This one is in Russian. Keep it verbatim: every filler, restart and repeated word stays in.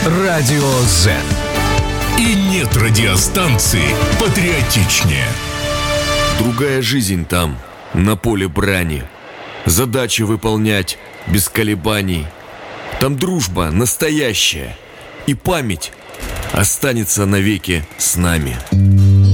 Радио Z. И нет радиостанции патриотичнее. Другая жизнь там, на поле брани. Задачи выполнять без колебаний. Там дружба настоящая. И память останется навеки с нами.